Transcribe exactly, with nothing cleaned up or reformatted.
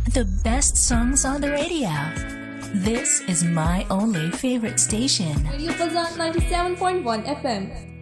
The best songs on the radio. This is my only favorite station. Radio Fazan ninety-seven point one F M.